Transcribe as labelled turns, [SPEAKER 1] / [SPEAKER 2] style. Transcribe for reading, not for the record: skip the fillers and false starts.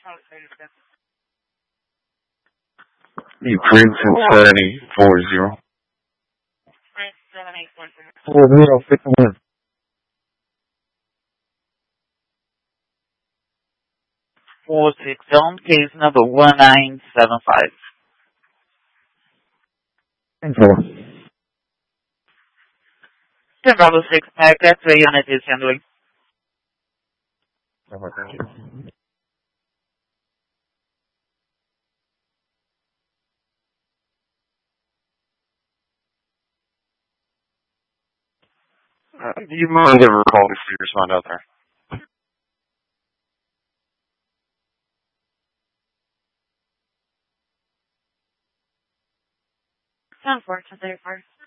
[SPEAKER 1] Prince Insanity 40. 4061.
[SPEAKER 2] 460, case number 1975.
[SPEAKER 1] Thank you.
[SPEAKER 2] 10 Bravo 6 packet, unit is handling.
[SPEAKER 1] Thank you. Do you mind giving a call before you respond out there?
[SPEAKER 2] 10-4, 10-34.